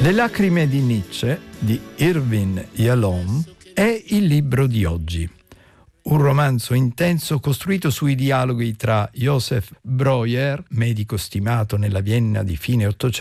Le lacrime di Nietzsche di Irvin Yalom è il libro di oggi. Un romanzo intenso costruito sui dialoghi tra Joseph Breuer, medico stimato nella Vienna di fine Ottocento,